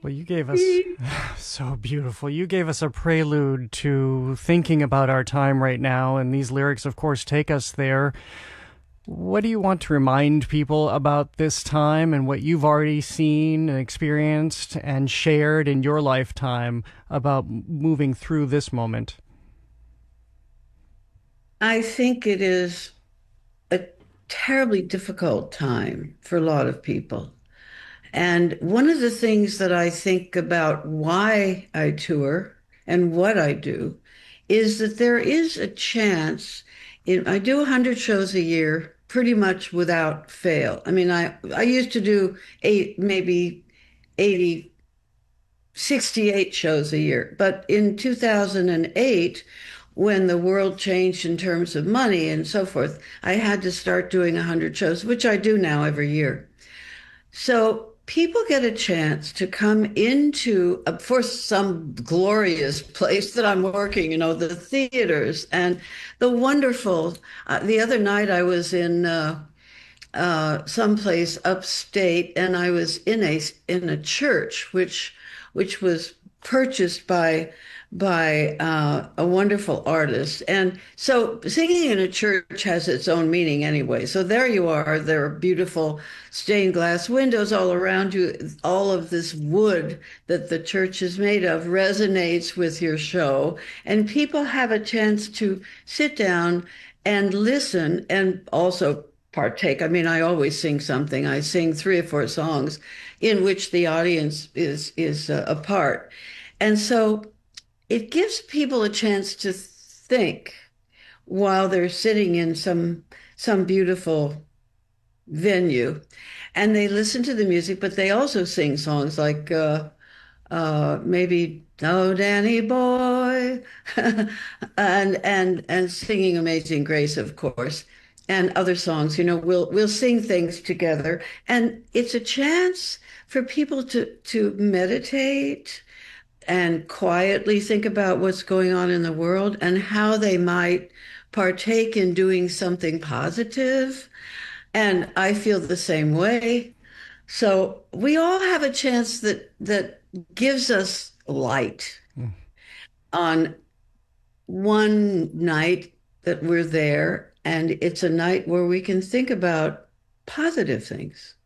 Well, you gave us so beautiful. You gave us a prelude to thinking about our time right now, and these lyrics, of course, take us there. What do you want to remind people about this time and what you've already seen and experienced and shared in your lifetime about moving through this moment? I think it is a terribly difficult time for a lot of people. And one of the things that I think about why I tour and what I do is that there is a chance I do 100 shows a year pretty much without fail. I mean, I used to do maybe 80, 68 shows a year. But in 2008, when the world changed in terms of money and so forth, I had to start doing 100 shows, which I do now every year. So people get a chance to come into, for some glorious place that I'm working, the theaters and the wonderful. The other night I was in someplace upstate, and I was in a church which was purchased by a wonderful artist. And so singing in a church has its own meaning anyway. So there you are. There are beautiful stained glass windows all around you. All of this wood that the church is made of resonates with your show. And people have a chance to sit down and listen and also partake. I mean, I always sing something. I sing 3 or 4 songs in which the audience is a part. And so it gives people a chance to think while they're sitting in some beautiful venue, and they listen to the music, but they also sing songs like maybe "Oh Danny Boy," and singing "Amazing Grace," of course, and other songs. We'll sing things together, and it's a chance for people to meditate and quietly think about what's going on in the world and how they might partake in doing something positive. And I feel the same way. So we all have a chance that gives us light on one night that we're there, and it's a night where we can think about positive things.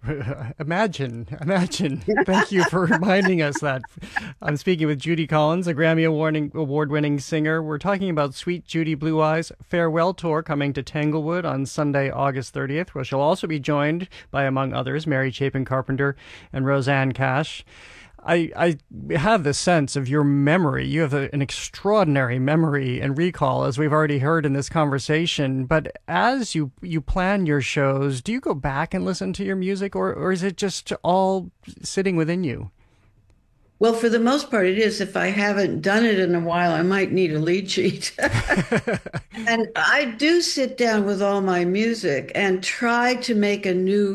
Imagine. Thank you for reminding us that. I'm speaking with Judy Collins, a Grammy award-winning singer. We're talking about Sweet Judy Blue Eyes farewell tour coming to Tanglewood on Sunday, August 30th, where she'll also be joined by, among others, Mary Chapin Carpenter and Rosanne Cash. I have the sense of your memory. You have an extraordinary memory and recall, as we've already heard in this conversation. But as you plan your shows, do you go back and listen to your music, or is it just all sitting within you? Well, for the most part, it is. If I haven't done it in a while, I might need a lead sheet. And I do sit down with all my music and try to make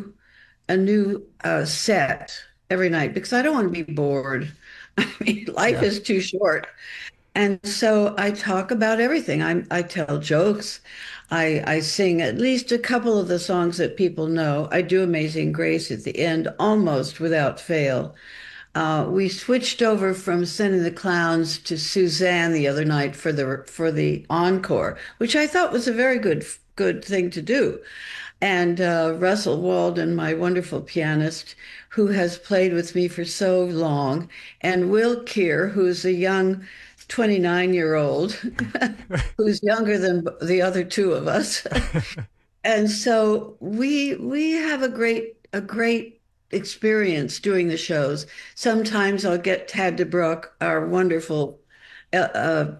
a new set every night because I don't want to be bored. I mean, life Yeah. is too short. And so I talk about everything. I tell jokes. I sing at least a couple of the songs that people know. I do Amazing Grace at the end almost without fail. We switched over from Sending the Clowns to Suzanne the other night for the encore, which I thought was a very good thing to do. And Russell Walden, my wonderful pianist, who has played with me for so long, and Will Keir, who's a young 29-year-old who's younger than the other two of us. And so we have a great experience doing the shows. Sometimes I'll get Tad DeBrook, our wonderful uh,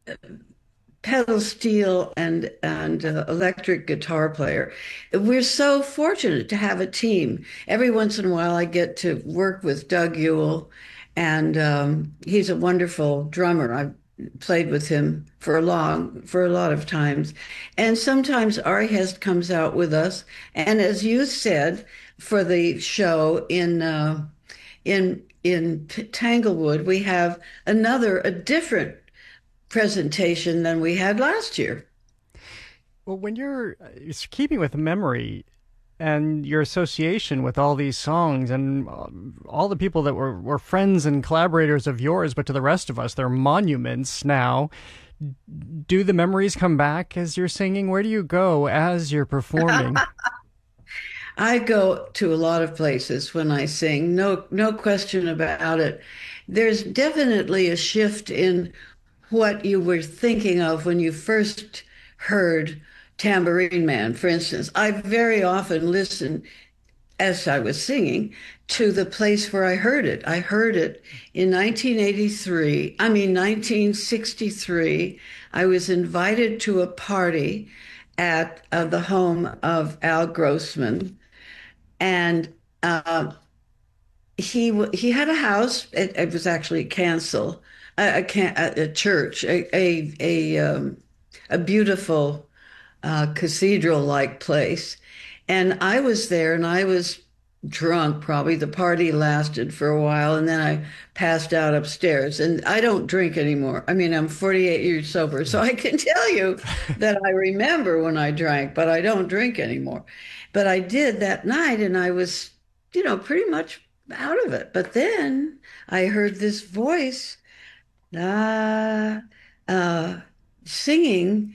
pedal steel and electric guitar player. We're so fortunate to have a team. Every once in a while, I get to work with Doug Yule, and he's a wonderful drummer. I've played with him for a lot of times, and sometimes Ari Hest comes out with us. And as you said, for the show in Tanglewood, we have a different presentation than we had last year. Well, when you're keeping with memory, and your association with all these songs and all the people that were friends and collaborators of yours, but to the rest of us, they're monuments now. Do the memories come back as you're singing? Where do you go as you're performing? I go to a lot of places when I sing, no question about it. There's definitely a shift in what you were thinking of when you first heard Tambourine Man, for instance. I very often listen as I was singing to the place where I heard it. I heard it in 1963. I was invited to a party at the home of Al Grossman, and he had a house. It was actually canceled, a church, a beautiful cathedral-like place. And I was there, and I was drunk. Probably the party lasted for a while, and then I passed out upstairs. And I don't drink anymore. I mean, I'm 48 years sober, so I can tell you that I remember when I drank, but I don't drink anymore. But I did that night, and I was, pretty much out of it. But then I heard this voice, uh, uh, singing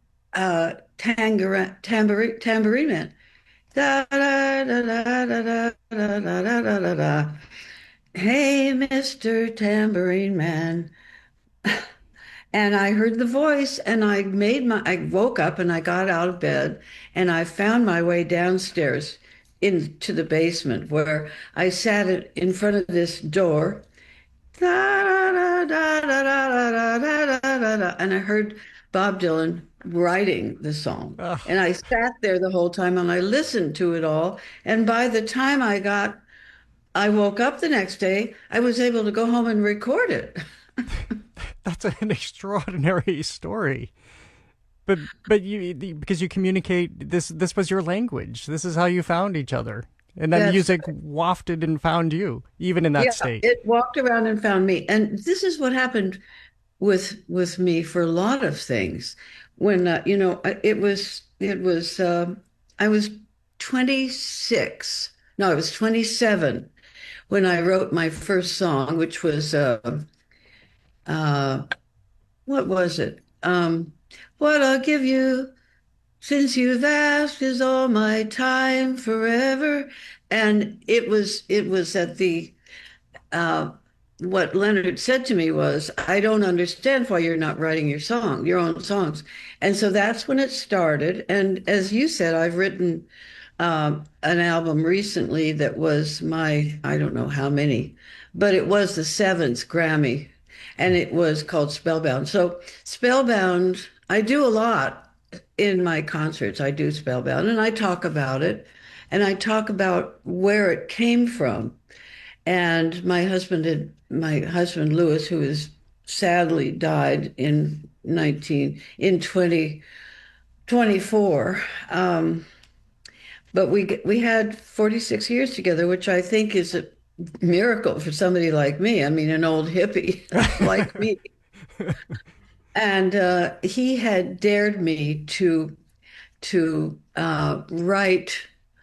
Tambourine Man. Da, da, da, da, da, da, da, da, da, da, da. Hey, Mr. Tambourine Man. And I heard the voice, and I woke up and I got out of bed, and I found my way downstairs into the basement, where I sat in front of this door. Da, da, da, da, da, da, da, da, da, da, and I heard Bob Dylan writing the song. Ugh. And I sat there the whole time and I listened to it all. And by the time I woke up the next day, I was able to go home and record it. That's an extraordinary story. But because you communicate, this was your language. This is how you found each other. And then That's music wafted and found you, even in that Yeah, state. it walked around and found me. And this is what happened with me for a lot of things. When I was 26. No, I was 27 when I wrote my first song, which was uh, what was it? What I'll give you since you've asked is all my time forever. And it was at the uh, what Leonard said to me was, I don't understand why you're not writing your own songs. And so that's when it started. And as you said, I've written an album recently that was I don't know how many, but it was the seventh Grammy, and it was called Spellbound. So Spellbound, I do a lot in my concerts. I do Spellbound, and I talk about it, and I talk about where it came from. And my husband Louis, who has sadly died in 2024. But we had 46 years together, which I think is a miracle for somebody like me. I mean, an old hippie like me. And he had dared me to write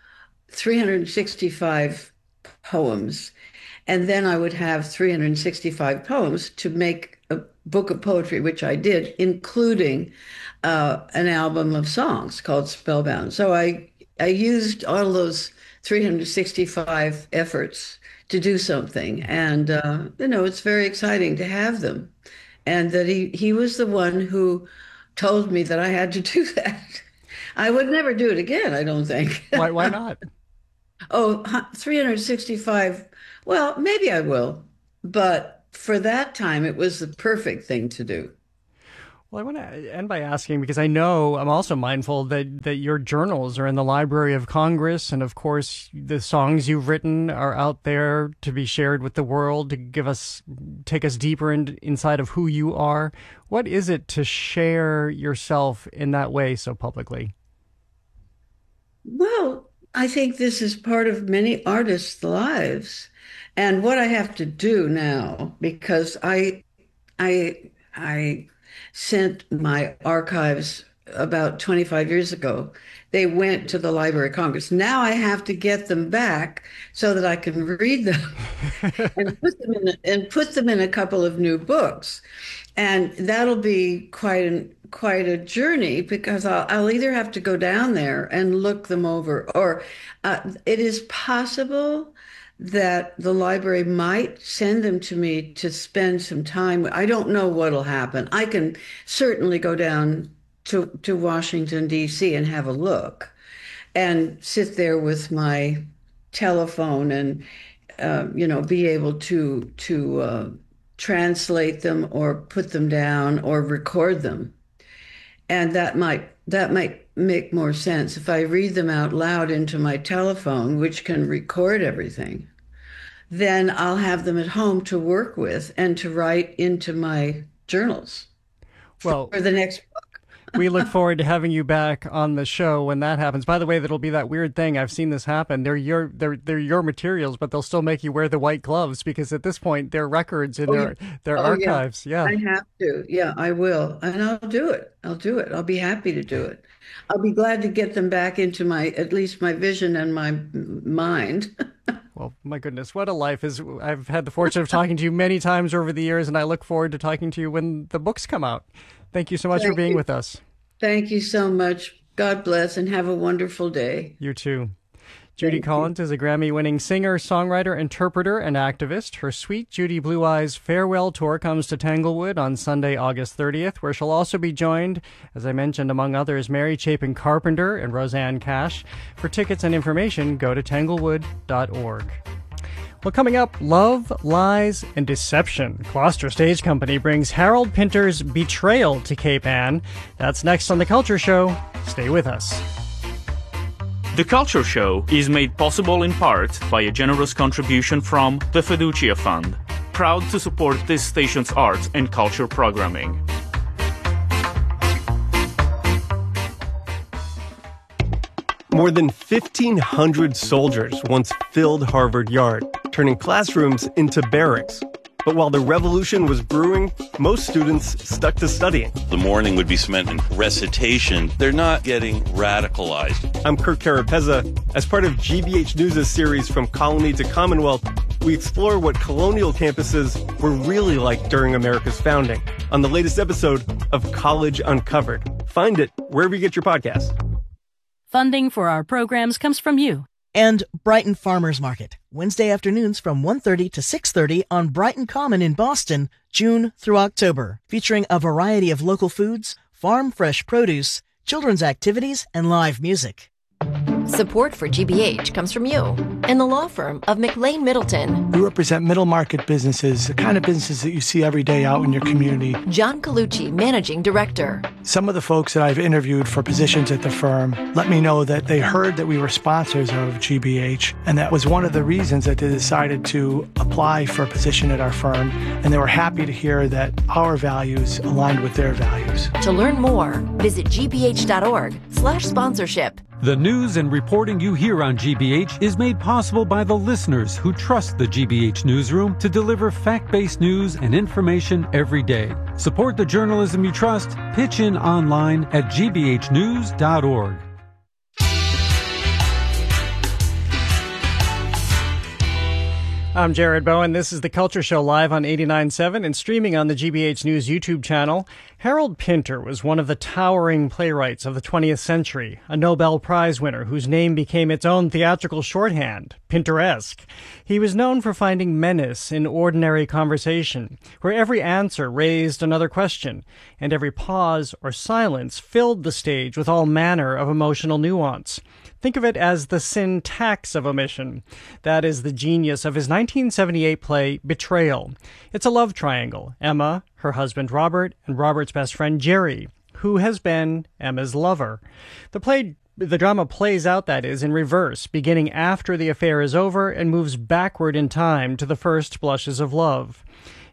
365 poems, and then I would have 365 poems to make a book of poetry, which I did, including an album of songs called Spellbound. So I used all those 365 efforts to do something, and it's very exciting to have them. And that he was the one who told me that I had to do that. I would never do it again, I don't think. Why not? Oh, 365. Well, maybe I will. But for that time, it was the perfect thing to do. Well, I want to end by asking because I know I'm also mindful that your journals are in the Library of Congress, and of course the songs you've written are out there to be shared with the world to take us deeper inside of who you are. What is it to share yourself in that way so publicly? Well, I think this is part of many artists' lives. And what I have to do now, because I sent my archives about 25 years ago. they went to the Library of Congress. Now I have to get them back so that I can read them and put them in a couple of new books. And that'll be quite a journey because I'll either have to go down there and look them over, or it is possible that the library might send them to me to spend some time. I don't know what'll happen. I can certainly go down to Washington, D.C. and have a look and sit there with my telephone and, be able to translate them or put them down or record them. And that might make more sense if I read them out loud into my telephone, which can record everything. Then I'll have them at home to work with and to write into my journals Well, for the next book. we look forward to having you back on the show when that happens. By the way, that'll be that weird thing. I've seen this happen. They're your materials, but they'll still make you wear the white gloves because at this point they're records in their archives. Yeah. I have to. Yeah, I will. And I'll do it. I'll be happy to do it. I'll be glad to get them back into at least my vision and my mind. Well, my goodness, what a life. I've had the fortune of talking to you many times over the years, and I look forward to talking to you when the books come out. Thank you so much for being with us. Thank you so much. God bless and have a wonderful day. You too. Judy Collins is a Grammy-winning singer, songwriter, interpreter, and activist. Her Sweet Judy Blue Eyes farewell tour comes to Tanglewood on Sunday, August 30th, where she'll also be joined, as I mentioned, among others, Mary Chapin Carpenter and Roseanne Cash. For tickets and information, go to tanglewood.org. Well, coming up, Love, Lies, and Deception. Gloucester Stage Company brings Harold Pinter's Betrayal to Cape Ann. That's next on The Culture Show. Stay with us. The Culture Show is made possible in part by a generous contribution from the Fiducia Fund, proud to support this station's arts and culture programming. More than 1,500 soldiers once filled Harvard Yard, turning classrooms into barracks. But while the revolution was brewing, most students stuck to studying. The morning would be spent in recitation. They're not getting radicalized. I'm Kirk Carapezza. As part of GBH News' series From Colony to Commonwealth, we explore what colonial campuses were really like during America's founding on the latest episode of College Uncovered. Find it wherever you get your podcasts. Funding for our programs comes from you. And Brighton Farmers Market, Wednesday afternoons from 1:30 to 6:30 on Brighton Common in Boston, June through October, featuring a variety of local foods, farm fresh produce, children's activities, and live music. Support for GBH comes from you and the law firm of McLean Middleton. We represent middle market businesses, the kind of businesses that you see every day out in your community. John Colucci, Managing Director. Some of the folks that I've interviewed for positions at the firm let me know that they heard that we were sponsors of GBH, and that was one of the reasons that they decided to apply for a position at our firm, and they were happy to hear that our values aligned with their values. To learn more, visit gbh.org/sponsorship. The news and reporting you hear on GBH is made possible by the listeners who trust the GBH newsroom to deliver fact-based news and information every day. Support the journalism you trust. Pitch in online at gbhnews.org. I'm Jared Bowen. This is The Culture Show live on 89.7 and streaming on the GBH News YouTube channel. Harold Pinter was one of the towering playwrights of the 20th century, a Nobel Prize winner whose name became its own theatrical shorthand, Pinteresque. He was known for finding menace in ordinary conversation, where every answer raised another question, and every pause or silence filled the stage with all manner of emotional nuance. Think of it as the syntax of omission. That is the genius of his 1978 play, Betrayal. It's a love triangle. Emma, her husband Robert, and Robert's best friend Jerry, who has been Emma's lover. The drama plays out, that is, in reverse, beginning after the affair is over and moves backward in time to the first blushes of love.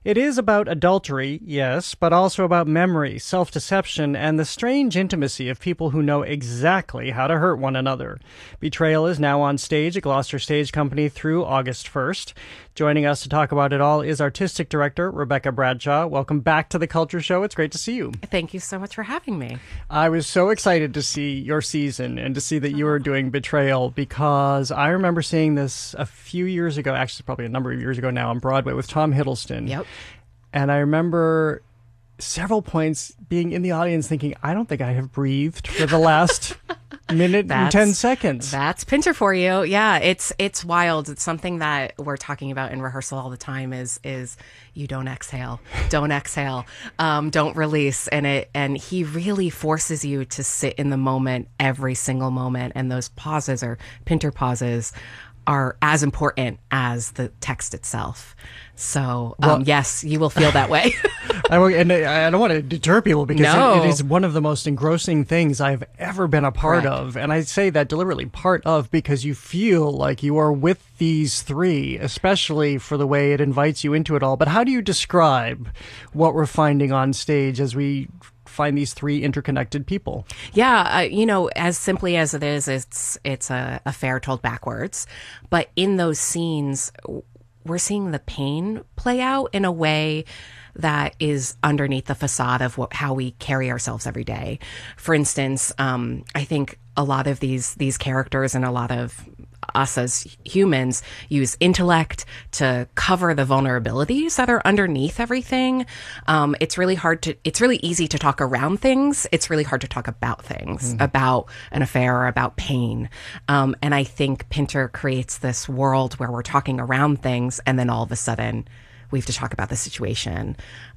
It is about adultery, yes, but also about memory, self-deception, and the strange intimacy of people who know exactly how to hurt one another. Betrayal is now on stage at Gloucester Stage Company through August 1st. Joining us to talk about it all is Artistic Director Rebecca Bradshaw. Welcome back to The Culture Show. It's great to see you. Thank you so much for having me. I was so excited to see your season and to see that you were doing Betrayal, because I remember seeing this a few years ago, actually probably a number of years ago now, on Broadway with Tom Hiddleston. Yep. And I remember several points being in the audience thinking, I don't think I have breathed for the last minute and 10 seconds. That's Pinter for you. Yeah, it's wild. It's something that we're talking about in rehearsal all the time is you don't exhale. Don't exhale. Don't release. And he really forces you to sit in the moment every single moment. And those pauses, or Pinter pauses, are as important as the text itself. So, yes, you will feel that way. I don't want to deter people, because it is one of the most engrossing things I've ever been a part of. And I say that deliberately, part of, because you feel like you are with these three, especially for the way it invites you into it all. But how do you describe what we're finding on stage as we find these three interconnected people? Yeah, as simply as it is, it's a affair told backwards. But in those scenes, we're seeing the pain play out in a way that is underneath the facade of how we carry ourselves every day. For instance, I think a lot of these characters and a lot of us as humans use intellect to cover the vulnerabilities that are underneath everything. It's really easy to talk around things. It's really hard to talk about things, about an affair or about pain. And I think Pinter creates this world where we're talking around things, and then all of a sudden we have to talk about the situation.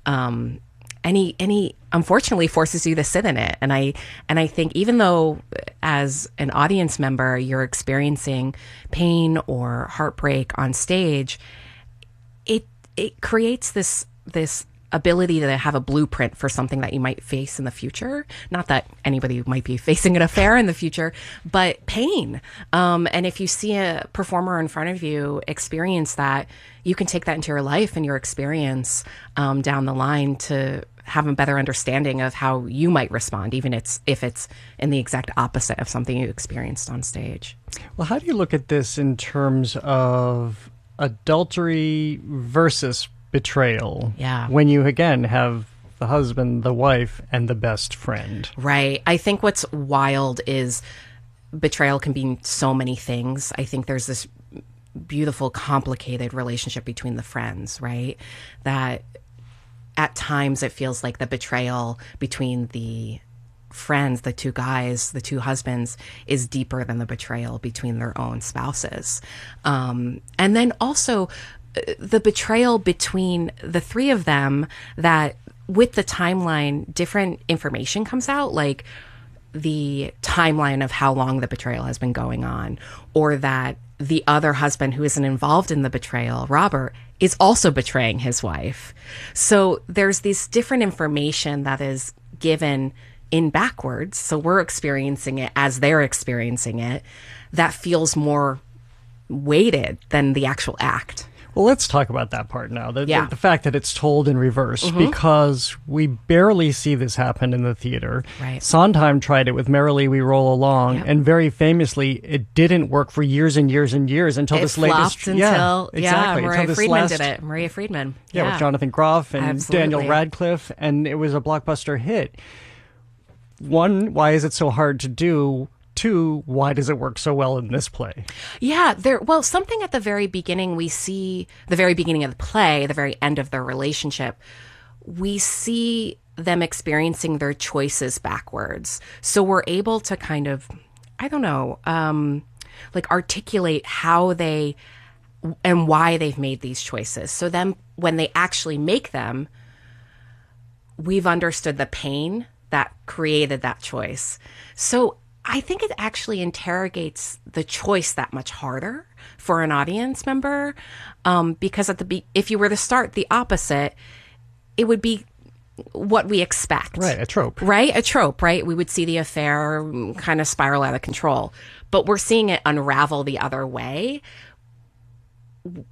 And he unfortunately forces you to sit in it. And I think even though as an audience member you're experiencing pain or heartbreak on stage, it creates this ability to have a blueprint for something that you might face in the future. Not that anybody might be facing an affair in the future, but pain. And if you see a performer in front of you experience that, you can take that into your life and your experience down the line to have a better understanding of how you might respond, even if it's in the exact opposite of something you experienced on stage. Well, how do you look at this in terms of adultery versus betrayal? Yeah. When you, again, have the husband, the wife, and the best friend. Right. I think what's wild is betrayal can be so many things. I think there's this beautiful, complicated relationship between the friends, right? That at times it feels like the betrayal between the friends, the two guys, the two husbands, is deeper than the betrayal between their own spouses. And then also the betrayal between the three of them, that with the timeline, different information comes out, like the timeline of how long the betrayal has been going on, or that the other husband who isn't involved in the betrayal, Robert, is also betraying his wife. So there's this different information that is given in backwards. So we're experiencing it as they're experiencing it. That feels more weighted than the actual act. Well, let's talk about that part now. The fact that it's told in reverse, because we barely see this happen in the theater. Right. Sondheim tried it with Merrily We Roll Along, and very famously, it didn't work for years and years and years until this latest. Maria Friedman did it. Maria Friedman. Yeah, with Jonathan Groff and Absolutely. Daniel Radcliffe, and it was a blockbuster hit. One, why is it so hard to do? Two, why does it work so well in this play? Yeah, something at the very beginning, we see the very beginning of the play, the very end of their relationship, we see them experiencing their choices backwards. So we're able to kind of, articulate how they and why they've made these choices. So then when they actually make them, we've understood the pain that created that choice. So I think it actually interrogates the choice that much harder for an audience member, because if you were to start the opposite, it would be what we expect. Right, a trope. Right, a trope, right? We would see the affair kind of spiral out of control, but we're seeing it unravel the other way.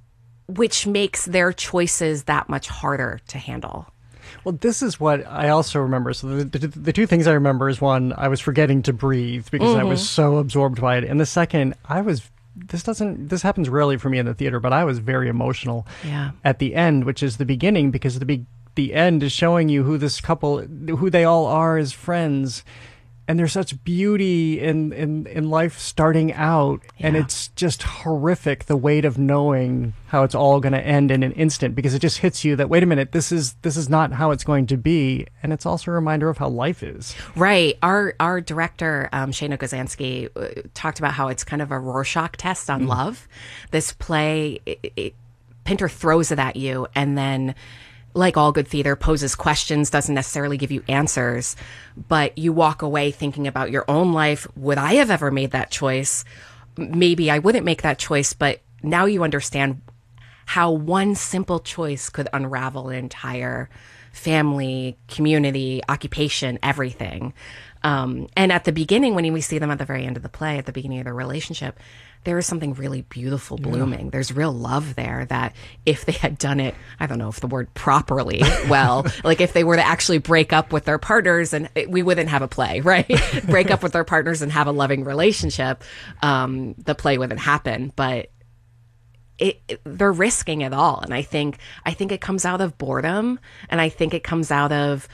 which makes their choices that much harder to handle. Well, this is what I also remember. So the two things I remember is, one, I was forgetting to breathe because I was so absorbed by it. And the second, this happens rarely for me in the theater, but I was very emotional at the end, which is the beginning, because the end is showing you who this couple, who they all are as friends. And there's such beauty in life starting out, and it's just horrific, the weight of knowing how it's all going to end in an instant, because it just hits you that, wait a minute, this is not how it's going to be. And it's also a reminder of how life is. Right. Our director, Shana Gozansky, talked about how it's kind of a Rorschach test on love. This play, Pinter throws it at you, and then, like all good theater, poses questions, doesn't necessarily give you answers, but you walk away thinking about your own life. Would I have ever made that choice? Maybe I wouldn't make that choice, but now you understand how one simple choice could unravel an entire family, community, occupation, everything. And at the beginning, when we see them at the very end of the play, at the beginning of their relationship, there is something really beautiful blooming. There's real love there that if they had done it, I don't know if the word properly, well, like if they were to actually break up with their partners, and we wouldn't have a play, right? Break up with their partners and have a loving relationship, the play wouldn't happen. But they're risking it all. And I think it comes out of boredom, and I think it comes out of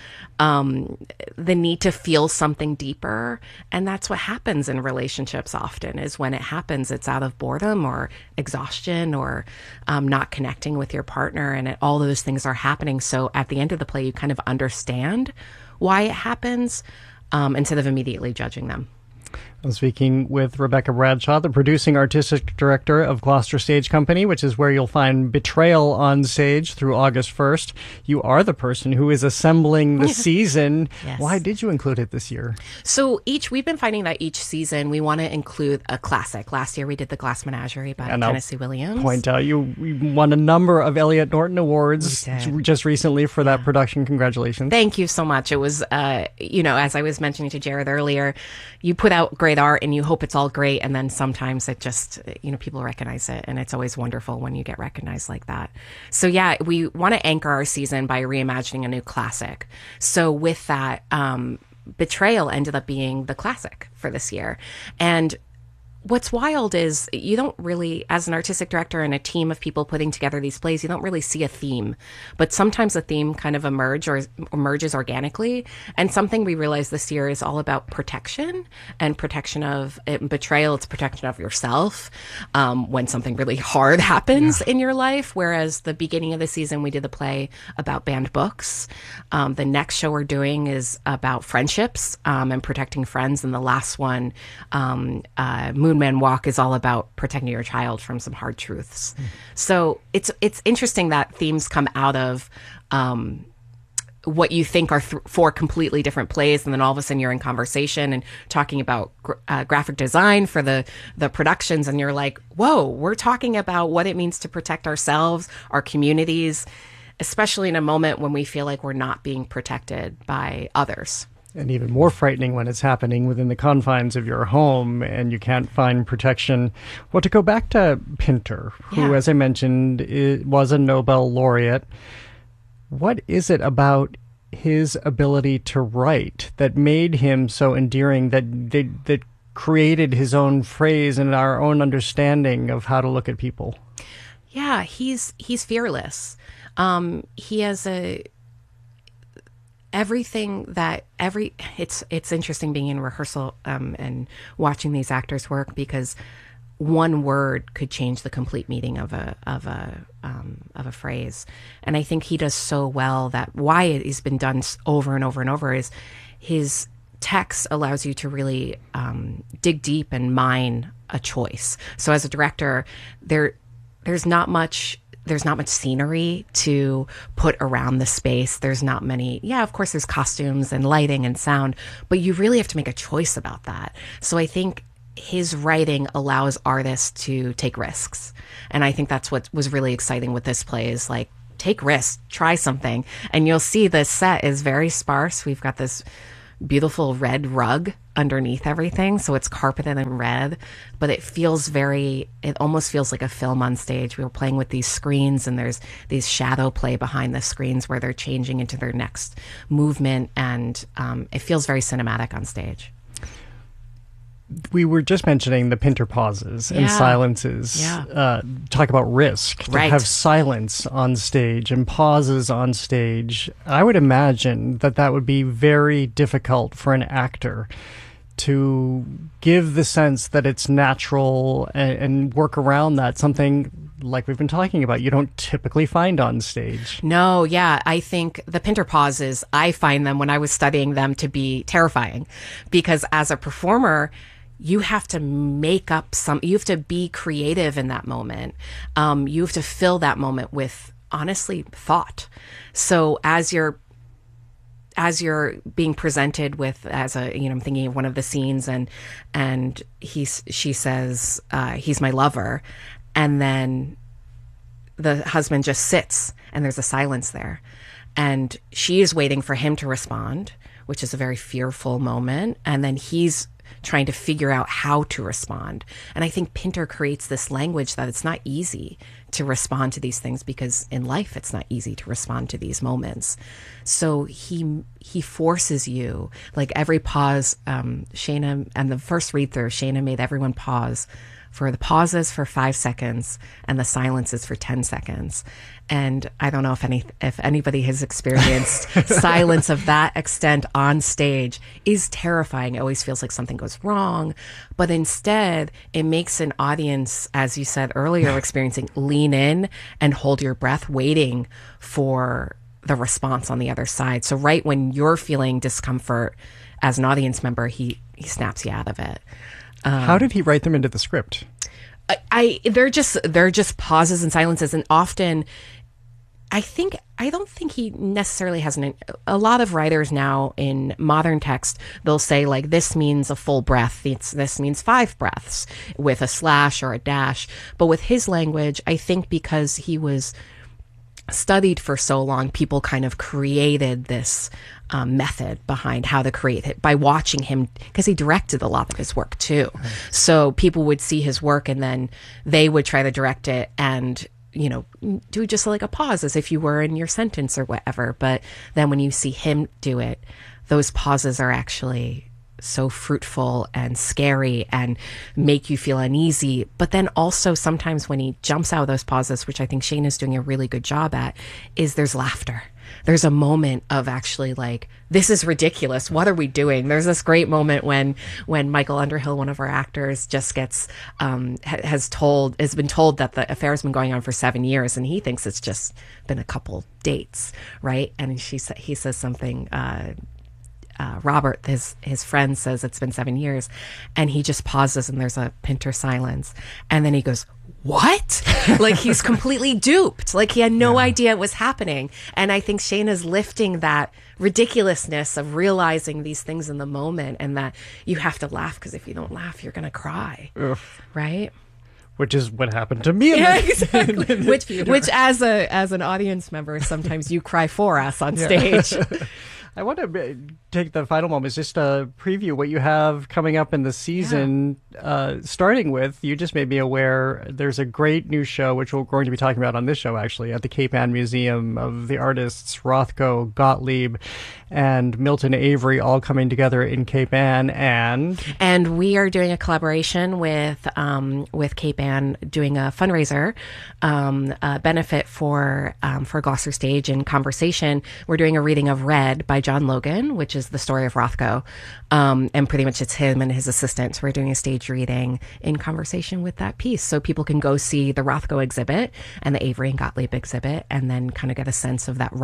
the need to feel something deeper. And that's what happens in relationships often, is when it happens, it's out of boredom or exhaustion or not connecting with your partner, and all those things are happening. So at the end of the play, you kind of understand why it happens instead of immediately judging them. I'm speaking with Rebecca Bradshaw, the producing artistic director of Gloucester Stage Company, which is where you'll find Betrayal on stage through August 1st. You are the person who is assembling the season. Yes. Why did you include it this year? So we've been finding that each season we want to include a classic. Last year we did The Glass Menagerie by Tennessee Williams. Point out you won a number of Elliot Norton Awards just recently for that production. Congratulations. Thank you so much. It was, as I was mentioning to Jared earlier, you put out great art and you hope it's all great, and then sometimes it just, people recognize it, and it's always wonderful when you get recognized like that. So yeah, we want to anchor our season by reimagining a new classic. So with that, Betrayal ended up being the classic for this year. And what's wild is you don't really, as an artistic director and a team of people putting together these plays, you don't really see a theme. But sometimes a theme kind of emerges organically. And something we realized this year is all about protection, and protection of betrayal. It's protection of yourself when something really hard happens in your life. Whereas the beginning of the season, we did the play about banned books. The next show we're doing is about friendships and protecting friends. And the last one, Moonman Walk, is all about protecting your child from some hard truths. So it's interesting that themes come out of what you think are four completely different plays, and then all of a sudden you're in conversation and talking about graphic design for the productions, and you're like, whoa, we're talking about what it means to protect ourselves, our communities, especially in a moment when we feel like we're not being protected by others. And even more frightening when it's happening within the confines of your home and you can't find protection. Well, to go back to Pinter, who, as I mentioned, was a Nobel laureate, what is it about his ability to write that made him so endearing, that created his own phrase and our own understanding of how to look at people? Yeah, he's fearless. He has it's interesting being in rehearsal and watching these actors work, because one word could change the complete meaning of a phrase. And I think he does so well that why it has been done over and over and over is his text allows you to really dig deep and mine a choice. So as a director, there's not much scenery to put around the space. There's not many. Yeah, of course, there's costumes and lighting and sound, but you really have to make a choice about that. So I think his writing allows artists to take risks. And I think that's what was really exciting with this play, is like, take risks, try something. And you'll see the set is very sparse. We've got this beautiful red rug underneath everything. So it's carpeted in red, but it almost feels like a film on stage. We were playing with these screens, and there's these shadow play behind the screens where they're changing into their next movement. And it feels very cinematic on stage. We were just mentioning the Pinter pauses and silences. Talk about risk. To have silence on stage and pauses on stage. I would imagine that would be very difficult for an actor to give the sense that it's natural and work around that, something like we've been talking about you don't typically find on stage. No, yeah. I think the Pinter pauses, I find them when I was studying them to be terrifying, because as a performer, you have to make up you have to be creative in that moment. You have to fill that moment with, honestly, thought. So as you're being presented with, I'm thinking of one of the scenes, and she says, he's my lover. And then the husband just sits, and there's a silence there. And she is waiting for him to respond, which is a very fearful moment. And then he's trying to figure out how to respond. And I think Pinter creates this language that it's not easy to respond to these things, because in life it's not easy to respond to these moments. So he forces you, like every pause, Shana, and the first read through, Shana made everyone pause for the pauses for 5 seconds and the silences for 10 seconds. And I don't know if anybody has experienced silence of that extent on stage is terrifying. It always feels like something goes wrong. But instead, it makes an audience, as you said earlier, experiencing, lean in and hold your breath, waiting for the response on the other side. So right when you're feeling discomfort as an audience member, he snaps you out of it. How did he write them into the script? They're just pauses and silences, and often I don't think he necessarily has a lot of writers now in modern text, they'll say like, this means a full breath, this means 5 breaths with a slash or a dash. But with his language, I think because he was studied for so long, people kind of created this method behind how to create it by watching him, because he directed a lot of his work too. Right. So people would see his work and then they would try to direct it and, do just like a pause as if you were in your sentence or whatever. But then when you see him do it, those pauses are actually so fruitful and scary and make you feel uneasy. But then also sometimes when he jumps out of those pauses, which I think Shane is doing a really good job at, is there's laughter. There's a moment of actually like, this is ridiculous. What are we doing? There's this great moment when Michael Underhill, one of our actors, just gets, has been told that the affair has been going on for 7 years, and he thinks it's just been a couple dates, right? And he says something, Robert, his friend, says it's been 7 years, and he just pauses and there's a Pinter silence, and then he goes, what? Like he's completely duped. Like he had no idea it was happening. And I think Shana's lifting that ridiculousness of realizing these things in the moment, and that you have to laugh, because if you don't laugh, you're going to cry. Ugh. Right? Which is what happened to me. Exactly. Which as an audience member, sometimes you cry for us on stage. I want to take the final moments just to preview what you have coming up in the season, starting with, you just made me aware, there's a great new show, which we're going to be talking about on this show, actually, at the Cape Ann Museum, of the artists Rothko, Gottlieb, and Milton Avery all coming together in Cape Ann. And we are doing a collaboration with Cape Ann, doing a fundraiser, a benefit for Gloucester Stage and Conversation. We're doing a reading of Red by John Logan, which is the story of Rothko. And pretty much it's him and his assistant. So we're doing a stage reading in conversation with that piece. So people can go see the Rothko exhibit and the Avery and Gottlieb exhibit, and then kind of get a sense of that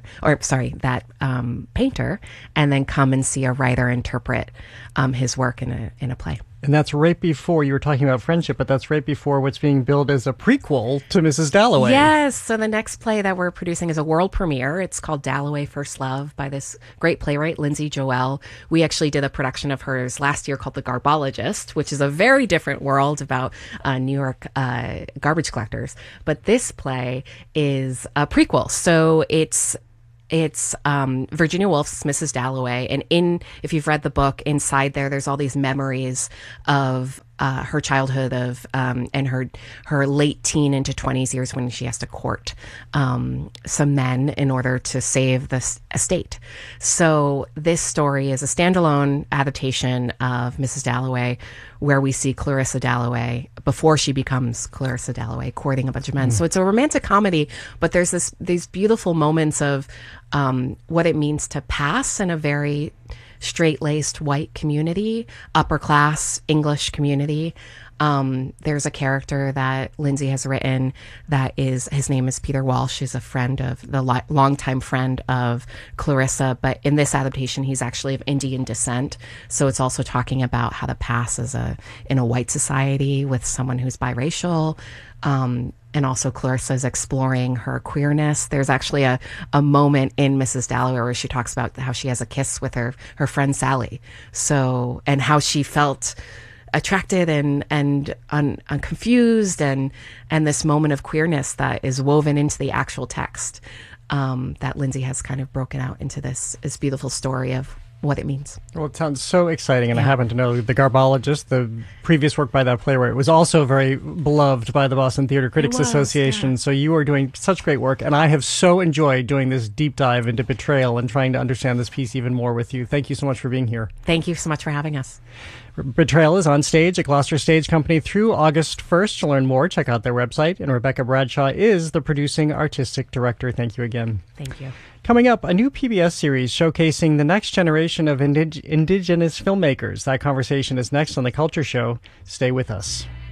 painter, and then come and see a writer interpret his work in a play. And that's right before, you were talking about friendship, but that's right before what's being billed as a prequel to Mrs. Dalloway. Yes. So the next play that we're producing is a world premiere. It's called Dalloway First Love by this great playwright, Lindsay Joel. We actually did a production of hers last year called The Garbologist, which is a very different world about New York garbage collectors. But this play is a prequel. So it's It's Virginia Woolf's Mrs. Dalloway, and if you've read the book, inside there's all these memories of her childhood and her late teen into 20s years when she has to court some men in order to save this estate. So this story is a standalone adaptation of Mrs. Dalloway, where we see Clarissa Dalloway before she becomes Clarissa Dalloway courting a bunch of men. So it's a romantic comedy, but there's these beautiful moments of what it means to pass in a very straight-laced white community, upper-class English community. There's a character that Lindsay has written his name is Peter Walsh. He's a friend of longtime friend of Clarissa, but in this adaptation, he's actually of Indian descent. So it's also talking about how to pass in a white society with someone who's biracial. And also Clarissa is exploring her queerness. There's actually a moment in Mrs. Dalloway where she talks about how she has a kiss with her friend Sally. So, and how she felt attracted and confused and this moment of queerness that is woven into the actual text, that Lindsay has kind of broken out into this beautiful story of what it means. Well, it sounds so exciting, and I happen to know The Garbologist, the previous work by that playwright, was also very beloved by the Boston Theater Critics Association. Yeah. So you are doing such great work, and I have so enjoyed doing this deep dive into Betrayal and trying to understand this piece even more with you. Thank you so much for being here. Thank you so much for having us. Betrayal is on stage at Gloucester Stage Company through August 1st. To learn more, check out their website. And Rebecca Bradshaw is the producing artistic director. Thank you again. Thank you. Coming up, a new PBS series showcasing the next generation of indigenous filmmakers. That conversation is next on The Culture Show. Stay with us.